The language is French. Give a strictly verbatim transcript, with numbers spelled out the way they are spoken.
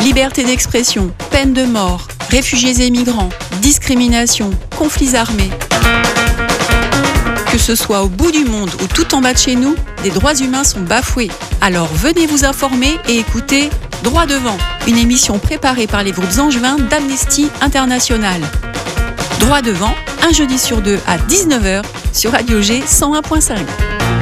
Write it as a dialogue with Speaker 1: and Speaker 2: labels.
Speaker 1: Liberté d'expression, peine de mort, réfugiés et migrants, discrimination, conflits armés. Que ce soit au bout du monde ou tout en bas de chez nous, des droits humains sont bafoués. Alors venez vous informer et écoutez Droit devant, une émission préparée par les groupes angevins d'Amnesty International. Droit devant, un jeudi sur deux à dix-neuf heures sur Radio G cent un point cinq.